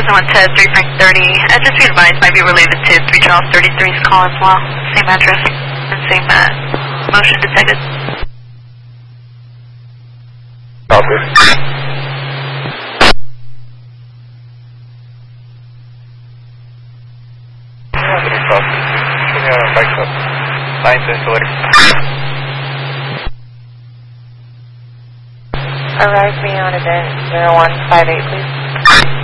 1 Ted, 3 Frank 30. Just be advised, might be related to 3 Charles 33's call as well. Same address and same motion detected. Copy. Arrive me on event 0158, please.